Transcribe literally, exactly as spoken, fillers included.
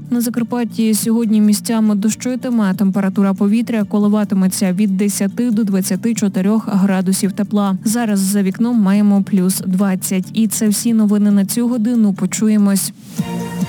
На Закарпатті сьогодні місцями дощитиме, температура повітря коливатиметься від десяти до двадцяти чотирьох градусів тепла. Зараз за вікном маємо плюс двадцять. І це всі новини на цю годину. Почуємось.